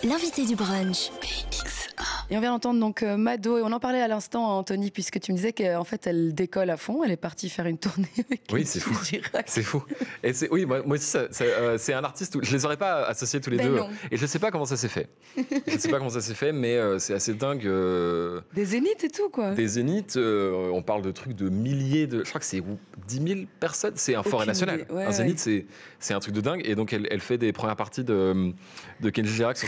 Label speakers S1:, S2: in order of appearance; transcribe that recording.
S1: L'invité du brunch.
S2: Et on vient d'entendre donc Mado, et on en parlait à l'instant, Anthony, puisque tu me disais qu'en fait elle décolle à fond, elle est partie faire une tournée avec
S3: Oui, c'est fou. C'est fou. Et oui, moi aussi, c'est un artiste où je les aurais pas associés tous les deux.
S2: Non.
S3: Et je sais pas comment ça s'est fait. Mais c'est assez dingue.
S2: Des zéniths et tout, quoi.
S3: Des zéniths, on parle de trucs de milliers de. Je crois que c'est 10 000 personnes. C'est un forêt national.
S2: Ouais,
S3: un zénith, c'est un truc de dingue. Et donc elle fait des premières parties de Kenji Girac sur